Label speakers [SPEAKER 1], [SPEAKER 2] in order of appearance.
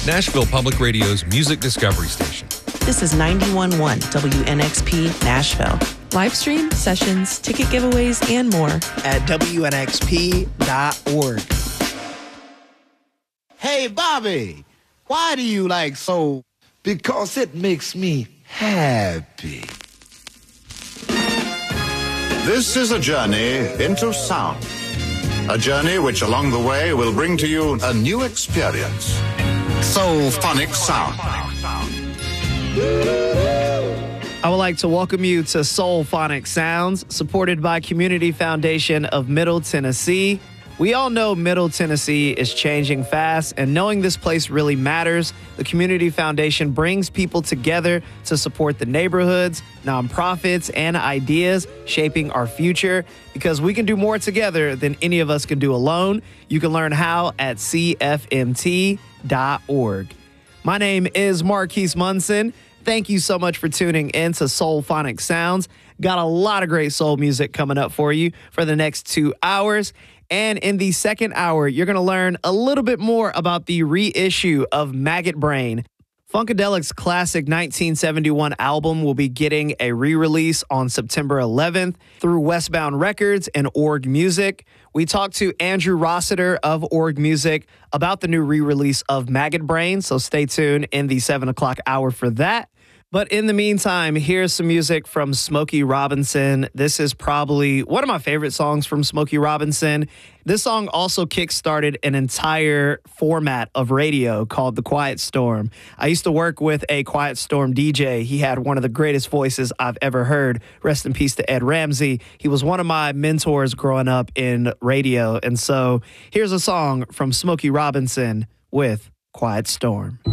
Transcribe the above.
[SPEAKER 1] Nashville Public Radio's music discovery station.
[SPEAKER 2] This is 91.1 WNXP Nashville.
[SPEAKER 3] Live stream, sessions, ticket giveaways, and more
[SPEAKER 4] at WNXP.org.
[SPEAKER 5] Hey, Bobby, why do you like soul? Because it makes me happy.
[SPEAKER 6] This is a journey into sound. A journey which along the way will bring to you a new experience. Soulphonic Sound.
[SPEAKER 4] I would like to welcome you to Soulphonic Sounds, supported by Community Foundation of Middle Tennessee. We all know Middle Tennessee is changing fast, and knowing this place really matters, the Community Foundation brings people together to support the neighborhoods, nonprofits, and ideas shaping our future, because we can do more together than any of us can do alone. You can learn how at cfmt.org. My name is Marquise Munson. Thank you so much for tuning in to Soulphonic Sounds. Got a lot of great soul music coming up for you for the next 2 hours. And in the second hour, you're going to learn a little bit more about the reissue of Maggot Brain. Funkadelic's classic 1971 album will be getting a re-release on September 11th through Westbound Records and Org Music. We talked to Andrew Rossiter of Org Music about the new re-release of Maggot Brain, so stay tuned in the 7 o'clock hour for that. But in the meantime, here's some music from Smokey Robinson. This is probably one of my favorite songs from Smokey Robinson. This song also kickstarted an entire format of radio called The Quiet Storm. I used to work with a Quiet Storm DJ. He had one of the greatest voices I've ever heard. Rest in peace to Ed Ramsey. He was one of my mentors growing up in radio. And so here's a song from Smokey Robinson with Quiet Storm.